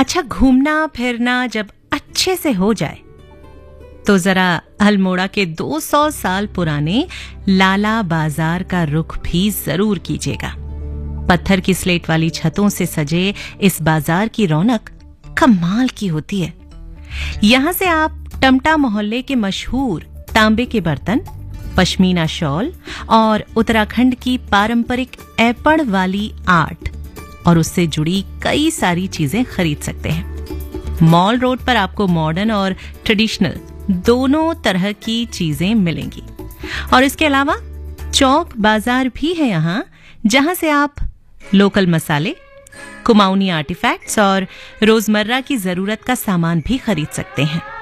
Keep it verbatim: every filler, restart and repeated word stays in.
अच्छा, घूमना फिरना जब अच्छे से हो जाए तो जरा अल्मोड़ा के दो सौ साल पुराने लाला बाजार का रुख भी जरूर कीजिएगा। पत्थर की स्लेट वाली छतों से सजे इस बाजार की रौनक कमाल की होती है। यहां से आप टमटा मोहल्ले के मशहूर तांबे के बर्तन, पश्मीना शॉल और उत्तराखंड की पारंपरिक ऐपड़ वाली आर्ट और उससे जुड़ी कई सारी चीजें खरीद सकते हैं। मॉल रोड पर आपको मॉडर्न और ट्रेडिशनल दोनों तरह की चीजें मिलेंगी। और इसके अलावा चौक बाजार भी है यहाँ, जहां से आप लोकल मसाले, कुमाऊनी आर्टिफैक्ट्स और रोजमर्रा की जरूरत का सामान भी खरीद सकते हैं।